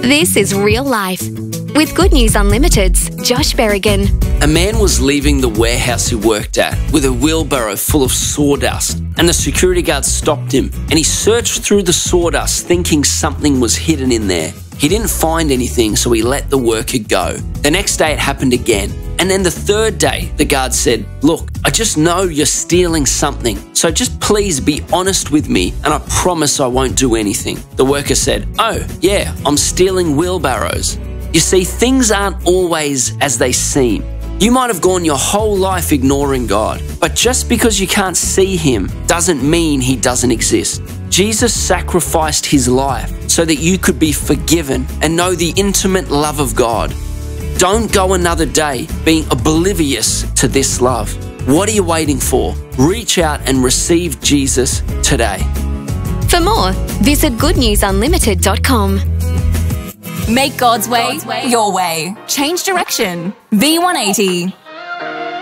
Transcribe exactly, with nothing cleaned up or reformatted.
This is Real Life with Good News Unlimited's Josh Berrigan. A man was leaving the warehouse he worked at with a wheelbarrow full of sawdust, and the security guard stopped him, and he searched through the sawdust thinking something was hidden in there. He didn't find anything, so he let the worker go. The next day it happened again, and then the third day the guard said, "Look, I just know you're stealing something, so just please be honest with me and I promise I won't do anything." The worker said, "Oh, yeah, I'm stealing wheelbarrows." You see, things aren't always as they seem. You might have gone your whole life ignoring God, but just because you can't see Him doesn't mean He doesn't exist. Jesus sacrificed His life so that you could be forgiven and know the intimate love of God. Don't go another day being oblivious to this love. What are you waiting for? Reach out and receive Jesus today. For more, visit good news unlimited dot com. Make God's way, God's way your way. Change direction. V one eighty.